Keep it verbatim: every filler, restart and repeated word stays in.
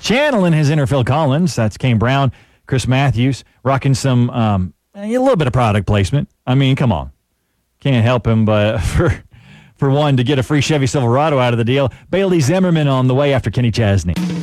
channeling his inner Phil Collins. That's Kane Brown, Chris Matthews, rocking some, um, a little bit of product placement. I mean, come on. Can't help him, but for, for one, to get a free Chevy Silverado out of the deal. Bailey Zimmerman on the way after Kenny Chesney.